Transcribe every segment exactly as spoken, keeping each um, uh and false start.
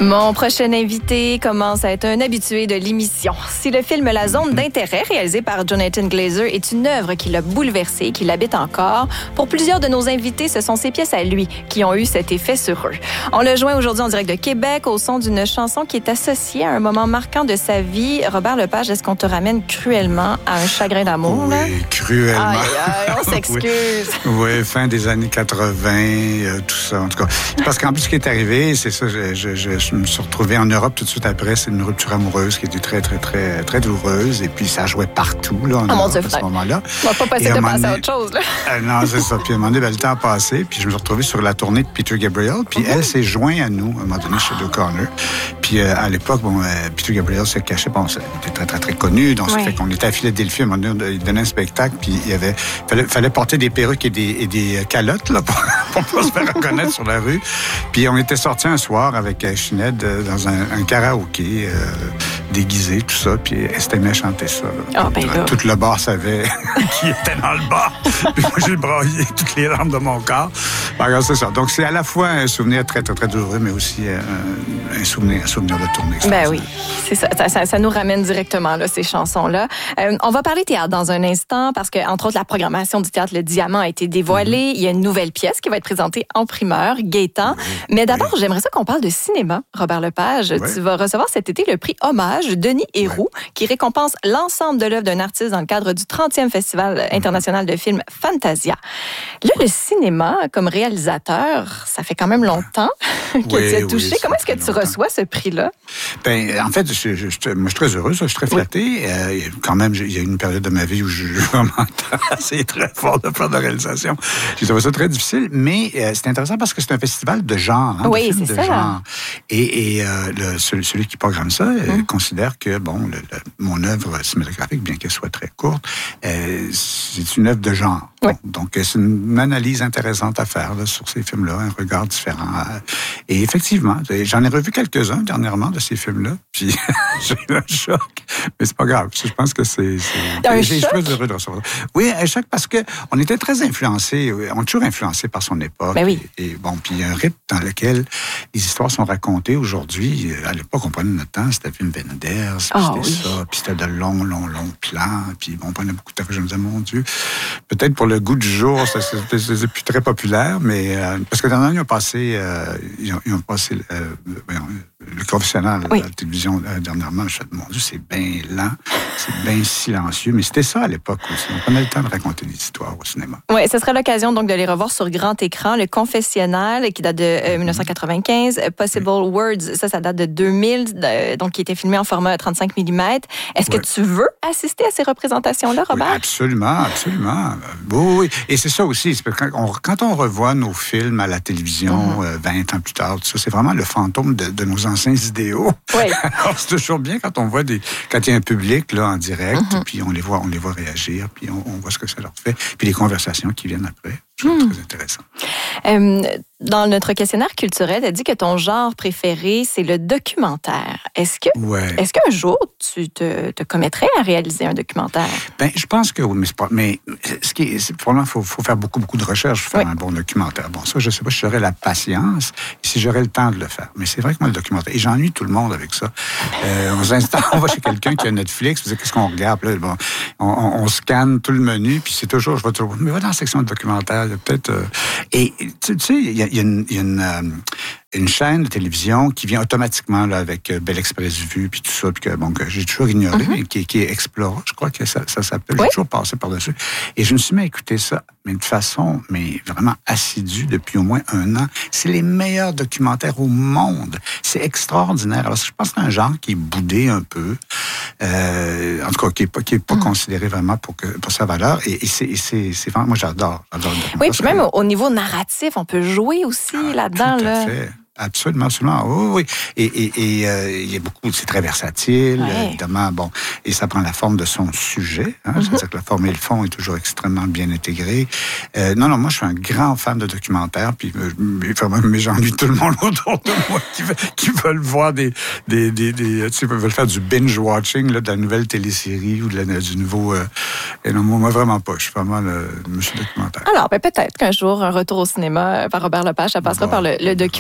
Mon prochain invité commence à être un habitué de l'émission. Si le film La Zone d'intérêt, réalisé par Jonathan Glazer, est une œuvre qui l'a bouleversé, qui l'habite encore, pour plusieurs de nos invités, ce sont ses pièces à lui qui ont eu cet effet sur eux. On le joint aujourd'hui en direct de Québec au son d'une chanson qui est associée à un moment marquant de sa vie. Robert Lepage, est-ce qu'on te ramène cruellement à un chagrin d'amour? Oui, là? cruellement. Aïe, aïe, on s'excuse. oui. oui, fin des années quatre-vingt, euh, tout ça, en tout cas. Parce qu'en plus, ce qui est arrivé, c'est ça, je, je, je, je me suis retrouvé en Europe tout de suite après. C'est une rupture amoureuse qui était très, très, très, très douloureuse. Et puis, ça jouait partout, là, en oh, Europe, Dieu, à ce moment-là. On va pas passer de passer à autre chose, là. Euh, non, c'est ça. Puis, à un moment donné, ben, le temps a passé. Puis, je me suis retrouvé sur la tournée de Peter Gabriel. Puis, mm-hmm. elle s'est jointe à nous, à un moment donné, chez O'Connor. Puis, euh, à l'époque, bon, euh, Peter Gabriel se cachait. Bon, il était très, très, très connu. Donc, ça oui. fait qu'on était à Philadelphie. À un moment donné, il donnait un spectacle. Puis, il y avait, fallait, fallait porter des perruques et des, et des calottes, là, pour, pour pas se faire reconnaître sur la rue. Puis, on était sortis un soir avec Sinead dans un, un karaoké, euh, déguisé, tout ça. Puis, Estémé chantait ça, là. Oh, ben là. Tout le bar savait qui était dans le bar. Puis, moi, j'ai braillé toutes les larmes de mon corps. Alors, c'est ça. Donc, c'est à la fois un souvenir très, très, très douloureux, mais aussi un, un souvenir, un souvenir de tournée. Ben oui, c'est ça. Ça, ça. ça nous ramène directement, là, ces chansons-là. Euh, on va parler théâtre dans un instant parce que, entre autres, la programmation du théâtre Le Diamant a été dévoilée. Mm-hmm. Il y a une nouvelle pièce qui va être présentée en primeur, Gaétan. Oui, mais d'abord, oui. j'aimerais ça qu'on parle de cinéma, Robert Lepage. Oui. Tu vas recevoir cet été le prix Hommage Denis Héroux, oui. qui récompense l'ensemble de l'œuvre d'un artiste dans le cadre du trentième Festival international de films Fantasia. Là, le cinéma, comme réalisateur, ça fait quand même longtemps que oui, tu as touché. Oui, Comment est-ce que tu longtemps. reçois ce prix-là? Ben, en fait, je, je, je, moi, je suis très heureux, je suis très flatté. Oui. Euh, quand même, il y a eu une période de ma vie où je vraiment c'est très fort de faire de la réalisation. J'ai trouvé ça très difficile, mais euh, c'est intéressant parce que c'est un festival de genre. Hein, oui, de films c'est de ça. Genre. Et, et euh, le, celui, celui qui programme ça euh, hum. considère que, bon, le, le, mon œuvre cinématographique, bien qu'elle soit très courte, euh, c'est une œuvre de genre. Oui. Donc, c'est une analyse intéressante à faire là, sur ces films-là, un regard différent. Et effectivement, j'en ai revu quelques-uns dernièrement de ces films-là, puis j'ai eu un choc. Mais c'est pas grave. Je pense que c'est... c'est... Un j'ai choc? Je suis heureux de recevoir. Oui, un choc parce qu'on était très influencés, on est toujours influencés par son époque. Ben oui. Et, et bon, puis il y a un rythme dans lequel les histoires sont racontées aujourd'hui. À l'époque, on prenait notre temps, c'était Wim Wenders, puis oh, c'était oui. ça, puis c'était de longs, longs, longs plans, puis bon, on prenait beaucoup de temps. Je me disais, mon Dieu, peut-être pour le goût du jour, ça, c'est, c'est, c'est plus très populaire, mais euh, parce que dernièrement, ils ont passé, euh, ils, ont, ils ont passé euh, ben, le confessionnal oui. à la télévision euh, dernièrement. Je me suis dit, mon Dieu, c'est bien lent, c'est bien silencieux, mais c'était ça à l'époque aussi. On prenait le temps de raconter des histoires au cinéma. Oui, ce sera l'occasion donc de les revoir sur grand écran. Le confessionnal, qui date de euh, dix-neuf cent quatre-vingt-quinze, Possible oui. Words, ça, ça date de deux mille, euh, donc qui était filmé en format trente-cinq millimètres. Est-ce oui. que tu veux assister à ces représentations-là, Robert? Oui, absolument, absolument. Oui, oui. Et c'est ça aussi, c'est quand, on, quand on revoit nos films à la télévision mm-hmm. euh, vingt ans plus tard, tout ça, c'est vraiment le fantôme de, de nos anciens idéaux. Oui. Alors, c'est toujours bien quand on voit des, quand il y a un public là en direct, mm-hmm. puis on les voit, on les voit réagir, puis on, on voit ce que ça leur fait, puis les conversations qui viennent après. Je trouve mm. très intéressant. Euh, dans notre questionnaire culturel, tu as dit que ton genre préféré, c'est le documentaire. Est-ce que, ouais. est-ce qu'un jour, tu te, te commettrais à réaliser un documentaire? Ben, je pense que oui, mais c'est pas. Mais ce qui est, c'est, pour moi, il faut, faut faire beaucoup, beaucoup de recherches pour faire oui. un bon documentaire. Bon, ça, je sais pas si j'aurais la patience et si j'aurais le temps de le faire. Mais c'est vrai que moi, le documentaire, et j'ennuie tout le monde avec ça. Euh, on s'installe, on va chez quelqu'un qui a Netflix, puis qu'est-ce qu'on regarde? Là, bon, on, on, on scanne tout le menu, puis c'est toujours, je vais toujours, mais va dans la section de documentaire, il y a peut-être. Euh, et tu sais, il y a, il y a une, il y a une euh, une chaîne de télévision qui vient automatiquement là, avec euh, Bell Express Vue, puis tout ça, puis que, bon, que j'ai toujours ignoré, mm-hmm. qui, qui est Explora, je crois que ça, ça s'appelle. Oui. J'ai toujours passé par-dessus. Et je me suis mis à écouter ça, mais de façon mais vraiment assidue depuis au moins un an. C'est les meilleurs documentaires au monde. C'est extraordinaire. Alors, je pense que c'est un genre qui est boudé un peu, euh, en tout cas, qui n'est pas, qui est pas mm. considéré vraiment pour, que, pour sa valeur. Et, et, c'est, et c'est, c'est vraiment, moi, j'adore. j'adore le oui, puis même au niveau narratif, on peut jouer aussi ah, là-dedans. Tout à là. fait. Absolument, absolument. Oui, oui. Et, et, et euh, il y a beaucoup, c'est très versatile, ouais. évidemment. Bon, et ça prend la forme de son sujet. Hein, mm-hmm. C'est-à-dire que la forme et le fond est toujours extrêmement bien intégrés. Euh, non, non, moi, je suis un grand fan de documentaires. Puis, euh, mais j'ennuie tout le monde autour de moi qui, qui veulent voir des, des, des, des tu sais, veulent faire du binge watching là, de la nouvelle télésérie ou de la, du nouveau. Euh, et non, moi, vraiment pas. Je suis vraiment le monsieur documentaire. Alors, ben, peut-être qu'un jour, un retour au cinéma par Robert Lepage, ça passera bon, par le, le documentaire.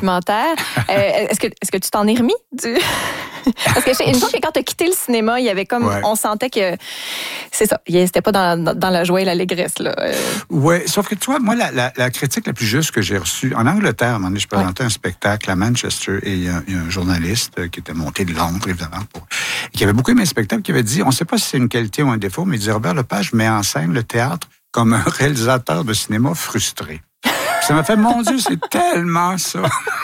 documentaire. Euh, est-ce que, est-ce que tu t'en es remis du... Parce que une fois que quand tu as quitté le cinéma, il y avait comme, ouais. on sentait que c'est ça, c'était pas dans, dans la joie et l'allégresse là. Euh... Oui, sauf que tu vois, moi la, la, la critique la plus juste que j'ai reçue en Angleterre, à un moment donné, je présentais ouais. un spectacle à Manchester et il y, a, il y a un journaliste qui était monté de Londres évidemment, pour, et qui avait beaucoup aimé le spectacle, qui avait dit, on ne sait pas si c'est une qualité ou un défaut, mais il disait Robert Lepage met en scène le théâtre comme un réalisateur de cinéma frustré. Puis ça m'a fait, mon Dieu, c'est tellement ça.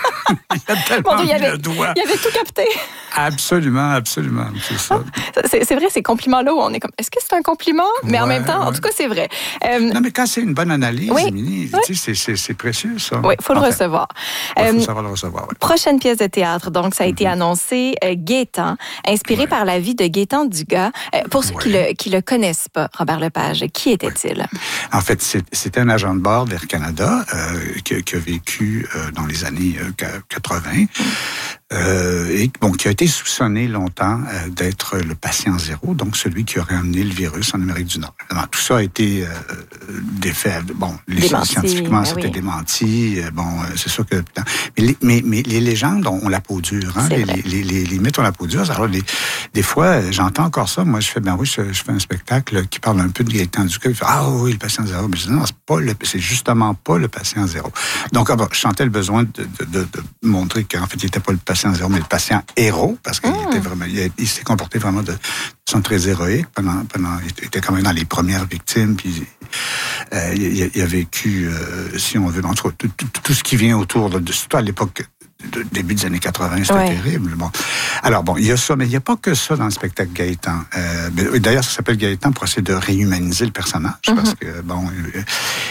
Il a tellement bon, il, y avait, le doigt. Il avait tout capté. Absolument, absolument. C'est ça. C'est, c'est vrai, ces compliments-là où on est comme, est-ce que c'est un compliment? Mais ouais, en même temps, ouais. en tout cas, c'est vrai. Euh, non, mais quand c'est une bonne analyse, oui, Émilie, oui. tu sais, c'est, c'est, c'est précieux, ça. Oui, il faut le enfin, recevoir. Il faut euh, savoir le recevoir, oui. Prochaine pièce de théâtre, donc, ça a mm-hmm. été annoncé, euh, Gaétan, inspiré ouais. par la vie de Gaétan Dugas. Euh, pour ceux ouais. qui le, qui le connaissent pas, Robert Lepage, qui était-il? Ouais. En fait, c'est, c'était un agent de bord d'Air Canada euh, qui, qui a vécu euh, dans les années euh, quatre-vingts. Mm. Euh, et bon, qui a été soupçonné longtemps euh, d'être le patient zéro, donc celui qui aurait amené le virus en Amérique du Nord. Alors, tout ça a été euh, défait. Bon, les démenti, scientifiquement, c'était oui. démenti. Bon, euh, c'est sûr que... Mais les, mais, mais les légendes ont, ont la peau dure. Hein? Les, les, les, les mythes ont la peau dure. Alors, les, des fois, j'entends encore ça. Moi, je fais, ben oui, je, je fais un spectacle qui parle un peu de Gaétan Dugas. Ah oui, le patient zéro. Mais je dis, non, c'est, pas le, c'est justement pas le patient zéro. Donc, alors, je sentais le besoin de, de, de, de montrer qu'en fait, il n'était pas le patient zéro, mais le patient héros, parce qu'il mmh. était vraiment, il, il s'est comporté vraiment de façon très héroïque pendant, pendant, il était quand même dans les premières victimes, puis euh, il, il a vécu, euh, si on veut, entre tout, tout, tout ce qui vient autour de, de surtout à l'époque. De début des années quatre-vingts, c'était ouais. terrible. Bon. Alors bon, il y a ça, mais il n'y a pas que ça dans le spectacle Gaétan. Euh, d'ailleurs, ça s'appelle Gaétan pour essayer de réhumaniser le personnage, mm-hmm. parce que bon, euh,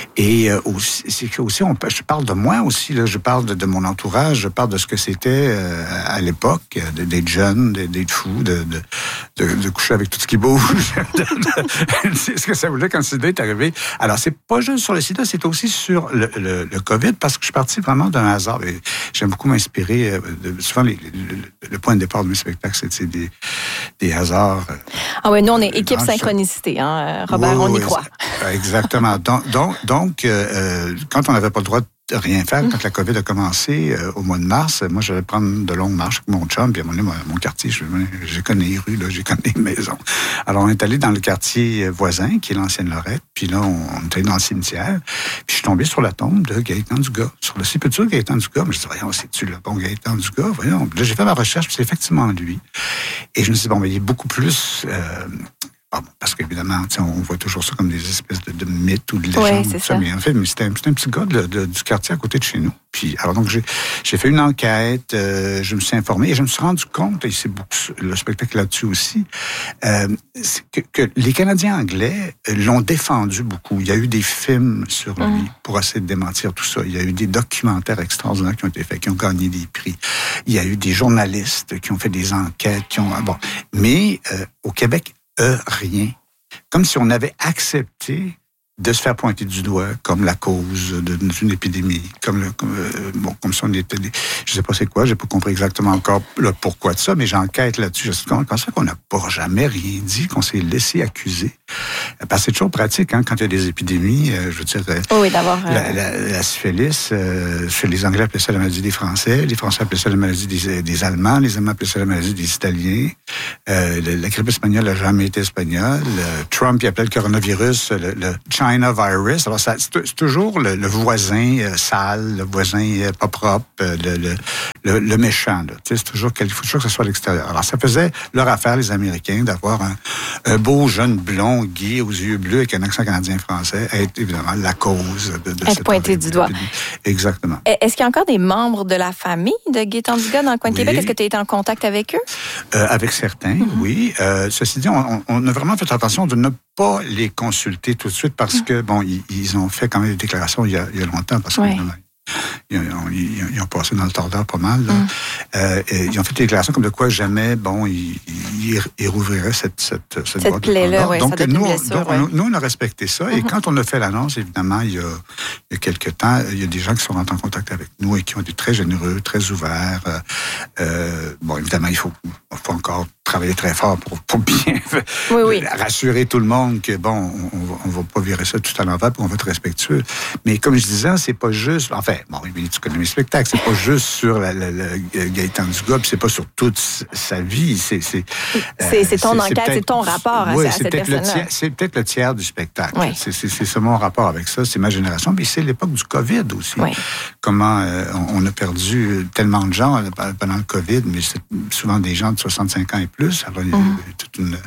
et euh, aussi, c'est aussi, on, je parle de moi aussi, là, je parle de, de mon entourage, je parle de ce que c'était euh, à l'époque, de, d'être jeune, d'être fou, de, de, de, de coucher avec tout ce qui bouge. de, de, c'est ce que ça voulait quand le sida est arrivé. Alors, c'est pas juste sur le sida, c'est aussi sur le, le, le COVID, parce que je suis parti vraiment d'un hasard. Et j'aime beaucoup inspiré. De, souvent, les, le, le point de départ de mes spectacles, c'est, c'est des, des hasards. Ah oui, nous, on est équipe synchronicité, hein, Robert, oui, on y oui, croit. Exactement. donc, donc, donc euh, quand on n'avait pas le droit de rien faire, quand la COVID a commencé euh, au mois de mars, moi, j'allais prendre de longues marches avec mon chum, puis à un moment donné, mon, mon quartier, je, je connais les rues, là, je connais les maisons. Alors, on est allé dans le quartier voisin, qui est l'ancienne Lorette, puis là, on, on est allé dans le cimetière, puis je suis tombé sur la tombe de Gaétan Dugas, sur le sépulture de Gaétan Dugas. Mais je dis, voyons, c'est-tu le bon Gaétan Dugas? Voyons. Puis là, j'ai fait ma recherche, puis c'est effectivement lui. Et je me suis dit, bon, mais il est beaucoup plus... Euh, Bon, parce qu'évidemment, on voit toujours ça comme des espèces de, de mythes ou de légendes. Oui, c'est ça. ça. Mais en fait, mais c'était, un, c'était un petit gars de, de, du quartier à côté de chez nous. Puis, alors donc, j'ai, j'ai fait une enquête, euh, je me suis informé et je me suis rendu compte, et c'est beaucoup, le spectacle là-dessus aussi, euh, que, que les Canadiens anglais l'ont défendu beaucoup. Il y a eu des films sur lui mmh. pour essayer de démentir tout ça. Il y a eu des documentaires extraordinaires qui ont été faits, qui ont gagné des prix. Il y a eu des journalistes qui ont fait des enquêtes, qui ont... Bon, mais euh, au Québec, Euh, rien. Comme si on avait accepté de se faire pointer du doigt comme la cause de, d'une épidémie, comme le, comme, euh, bon, comme si on était des, je sais pas c'est quoi, j'ai pas compris exactement encore le pourquoi de ça, mais j'enquête là-dessus. Je me suis dit, comment ça qu'on n'a pas jamais rien dit, qu'on s'est laissé accuser? Parce que c'est toujours pratique, hein, quand il y a des épidémies, euh, je veux dire, euh, oui, d'abord, euh... la, la, la syphilis, euh, les Anglais appelaient ça la maladie des Français, les Français appelaient ça la maladie des, des Allemands, les Allemands appelaient ça la maladie des Italiens, euh, la, la grippe espagnole n'a jamais été espagnole, euh, Trump, il appelait le coronavirus le, le China virus. Alors, ça, c'est, c'est toujours le, le voisin euh, sale, le voisin euh, pas propre, euh, le, le, le, le méchant. Là. C'est toujours qu'il faut toujours que ce soit à l'extérieur. Alors, ça faisait leur affaire, les Américains, d'avoir un, un beau jeune blond, gay, aux yeux bleus, avec un accent canadien-français, être évidemment la cause de, de être cette pointé du doigt. Exactement. Est-ce qu'il y a encore des membres de la famille de Gaétan Dugas dans le coin de oui. Québec? Est-ce que tu as été en contact avec eux? Euh, avec certains, mm-hmm. oui. Euh, ceci dit, on, on a vraiment fait attention de ne pas les consulter tout de suite parce mm-hmm. que, bon, ils, ils ont fait quand même des déclarations il y a, il y a longtemps parce que oui. Ils ont, ils, ils ont passé dans le tordeur pas mal. Là. Mm. Euh, et ils ont fait des déclarations comme de quoi jamais, bon, ils, ils, ils rouvriraient cette, cette, cette, cette plaie-là. Ouais, donc, ça nous, blessure, donc ouais. nous, nous, on a respecté ça. Mm-hmm. Et quand on a fait l'annonce, évidemment, il y, a, il y a quelques temps, il y a des gens qui sont rentrés en contact avec nous et qui ont été très généreux, très ouverts. Euh, bon, évidemment, il faut, il faut encore travaillé très fort pour, pour bien oui, oui. rassurer tout le monde que, bon, on, on va pas virer ça tout à l'envers, puis on va être respectueux. Mais comme je disais, c'est pas juste... Enfin, bon, tu connais mes spectacles, c'est pas juste sur la, la, la Gaëtan Dugas, puis c'est pas sur toute sa vie. C'est, c'est, c'est, c'est ton c'est, enquête, c'est, c'est ton rapport oui, à, à cette personne-là. Tiers, c'est peut-être le tiers du spectacle. Oui. C'est, c'est, c'est ça mon rapport avec ça, c'est ma génération. Puis c'est l'époque du COVID aussi. Oui. Comment euh, on a perdu tellement de gens pendant le COVID, mais c'est souvent des gens de soixante-cinq ans et plus. Alors, il y a mm-hmm. toute une...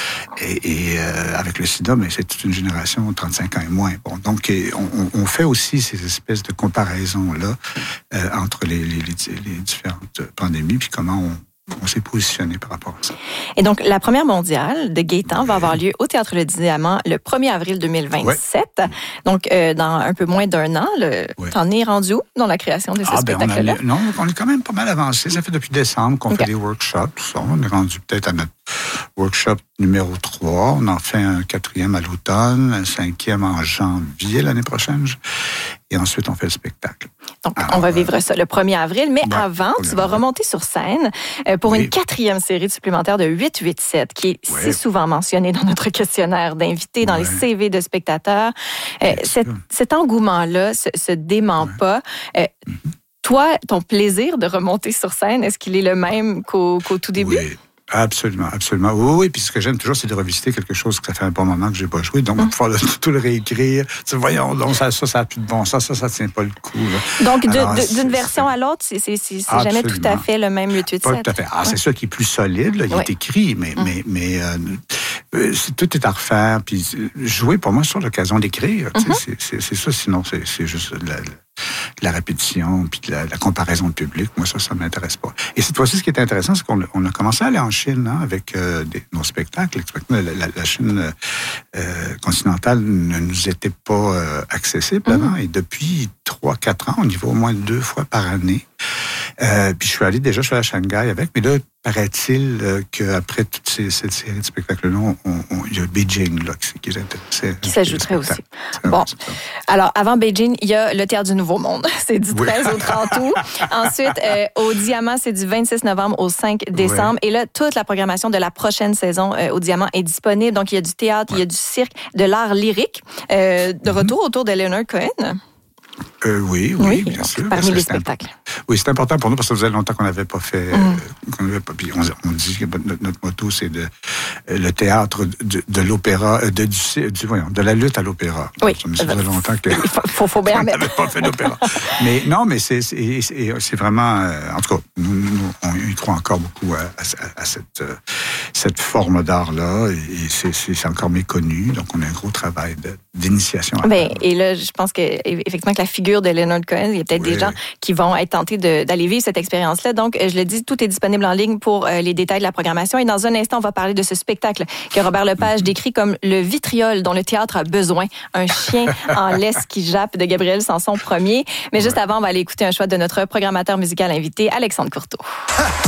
Et, et euh, avec le sida, mais c'est toute une génération de trente-cinq ans et moins. Bon, donc, on, on fait aussi ces espèces de comparaisons-là euh, entre les, les, les différentes pandémies, puis comment on on s'est positionné par rapport à ça. Et donc, la première mondiale de Gaëtan va avoir lieu au Théâtre Le Diamant le premier avril deux mille vingt-sept. Ouais. Donc, euh, dans un peu moins d'un an, le... ouais. t'en es rendu où dans la création de ce ah, spectacle-là? Ben non, on est quand même pas mal avancé. Ça fait depuis décembre qu'on okay. fait des workshops, tout ça. On est rendu peut-être à notre workshop numéro trois. On en fait un quatrième à l'automne, un cinquième en janvier l'année prochaine. Et ensuite, on fait le spectacle. Donc, alors, on va vivre euh, ça le premier avril. Mais ouais, avant, tu vas remonter sur scène euh, pour oui. une quatrième série supplémentaire de huit huit sept, qui est ouais. si souvent mentionnée dans notre questionnaire d'invités, dans ouais. les C V de spectateurs. Euh, cet, cet engouement-là se, se dément ouais. pas. Euh, mm-hmm. Toi, ton plaisir de remonter sur scène, est-ce qu'il est le même qu'au, qu'au tout début? Oui. Absolument, absolument. Oui, oui, puis ce que j'aime toujours, c'est de revisiter quelque chose que ça fait un bon moment que j'ai pas joué. Donc, mmh. pouvoir le, tout le réécrire. Tu sais, voyons, donc, ça, ça, ça a plus de bon sens, ça, ça tient pas le coup. Là. Donc, de, Alors, de, d'une version à l'autre, c'est, c'est, c'est, c'est jamais tout à fait le même huit huit sept. Pas tout à fait. Ah, ouais. C'est ça qui est plus solide, là, il oui. est écrit, mais, mmh. mais, mais euh, c'est, tout est à refaire. Puis jouer, pour moi, c'est sur l'occasion d'écrire. Mmh. C'est, c'est, c'est ça, sinon, c'est, c'est juste la, la, la répétition, puis la, la comparaison de public. Moi, ça, ça m'intéresse pas. Et cette fois-ci, ce qui est intéressant, c'est qu'on on a commencé à aller en Chine, hein, avec euh, des, nos spectacles. La, la, la Chine euh, continentale ne nous était pas euh, accessible avant. Mm-hmm. Et depuis trois, quatre ans, on y va au moins deux fois par année. Euh, puis je suis allé déjà, je suis allé à Shanghai avec, mais là, paraît-il euh, qu'après toute ces, cette série de spectacles-là, on, on, il y a Beijing là, qui, qui est intéressé. Qui s'ajouterait aussi. Bon, alors avant Beijing, il y a le Théâtre du Nouveau Monde. C'est du treize oui. au trente août. Ensuite, euh, au Diamant, c'est du vingt-six novembre au cinq décembre. Oui. Et là, toute la programmation de la prochaine saison euh, au Diamant est disponible. Donc, il y a du théâtre, oui. il y a du cirque, de l'art lyrique. Euh, de retour mm-hmm. autour de Leonard Cohen. Euh, oui, oui, oui, bien sûr. Parmi les spectacles. Imp... Oui, c'est important pour nous parce que ça faisait longtemps qu'on n'avait pas fait. Mm. Euh, qu'on avait pas... Puis on, on dit que notre, notre motto, c'est de, euh, le théâtre de, de l'opéra, de, du, du, voyons, de la lutte à l'opéra. Oui. Ça faisait longtemps que. Il faut, faut bien on n'avait pas fait d'opéra. Mais non, mais c'est, c'est, c'est, c'est vraiment. Euh, en tout cas, nous, nous, on y croit encore beaucoup à, à, à cette, euh, cette forme d'art-là et c'est, c'est, c'est encore méconnu. Donc, on a un gros travail de, d'initiation. Ben, et là, je pense que effectivement que la figure de Leonard Cohen, il y a peut-être oui. des gens qui vont être tentés de, d'aller vivre cette expérience-là. Donc, je le dis, tout est disponible en ligne pour euh, les détails de la programmation. Et dans un instant, on va parler de ce spectacle que Robert Lepage mm-hmm. décrit comme le vitriol dont le théâtre a besoin. Un chien en laisse qui jappe de Gabriel Sanson premier. Mais juste ouais. avant, on va aller écouter un choix de notre programmateur musical invité, Alexandre Courteau.